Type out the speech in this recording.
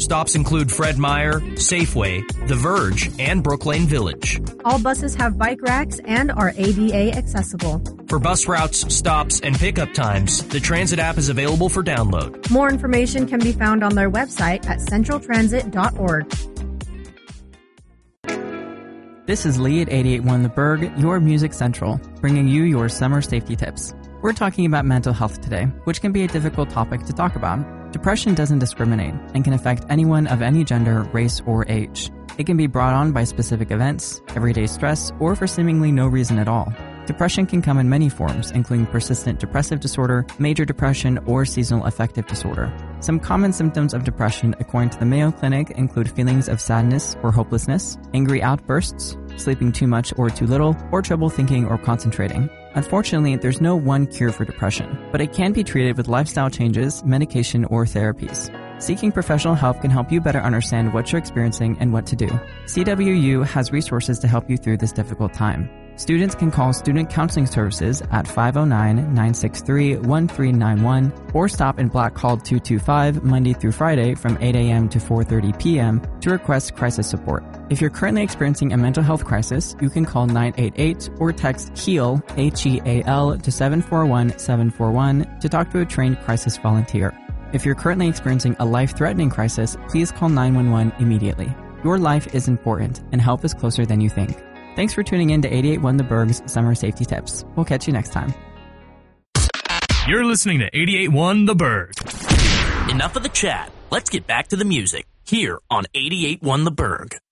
Stops include Fred Meyer, Safeway, The Verge, and Brooklane Village. All buses have bike racks and are ADA accessible. For bus routes, stops, and pickup times, the Transit app is available for download. More information can be found on their website at centraltransit.org. This is Lee at 88.1 The Berg, your Music Central, bringing you your summer safety tips. We're talking about mental health today, which can be a difficult topic to talk about. Depression doesn't discriminate and can affect anyone of any gender, race, or age. It can be brought on by specific events, everyday stress, or for seemingly no reason at all. Depression can come in many forms, including persistent depressive disorder, major depression, or seasonal affective disorder. Some common symptoms of depression, according to the Mayo Clinic, include feelings of sadness or hopelessness, angry outbursts, sleeping too much or too little, or trouble thinking or concentrating. Unfortunately, there's no one cure for depression, but it can be treated with lifestyle changes, medication, or therapies. Seeking professional help can help you better understand what you're experiencing and what to do. CWU has resources to help you through this difficult time. Students can call Student Counseling Services at 509-963-1391 or stop in Black Hall 225 Monday through Friday from 8 a.m. to 4:30 p.m. to request crisis support. If you're currently experiencing a mental health crisis, you can call 988 or text HEAL, HEAL, to 741-741 to talk to a trained crisis volunteer. If you're currently experiencing a life-threatening crisis, please call 911 immediately. Your life is important, and help is closer than you think. Thanks for tuning in to 88.1 The Berg's Summer Safety Tips. We'll catch you next time. You're listening to 88.1 The Berg. Enough of the chat. Let's get back to the music here on 88.1 The Berg.